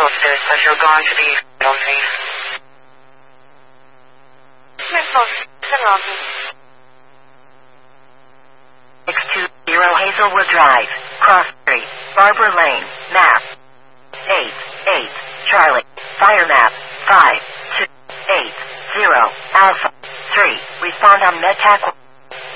Officers have you gone to the office? Six two zero Hazelwood Drive, Cross Street, Barber Lane, map 8 Charlie, fire map 5 2 8 0 Alpha 3. Respond on MedTac.